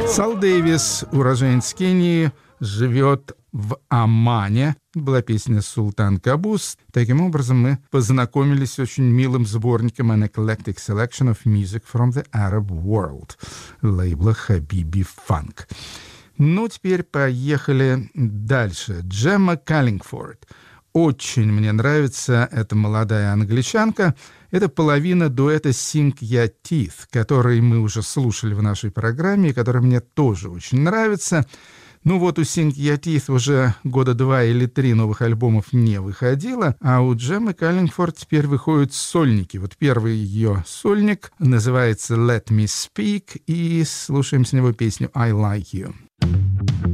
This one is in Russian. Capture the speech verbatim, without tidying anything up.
Сал Дэвис, уроженец Кении, живет в Омане. Была песня «Султан Кабус». Таким образом, мы познакомились с очень милым сборником «An Eclectic Selection of Music from the Arab World» лейбла «Хабиби Фанк». Ну, теперь поехали дальше. Джемма Каллингфорд. Очень мне нравится эта молодая англичанка. Это половина дуэта Sink Ya Teeth, который мы уже слушали в нашей программе, и который мне тоже очень нравится. Ну вот у Sink Ya Teeth уже года два или три новых альбомов не выходило, а у Джеммы Каллингфорд теперь выходят сольники. Вот первый ее сольник называется «Let Me Speak», и слушаем с него песню «I Like You».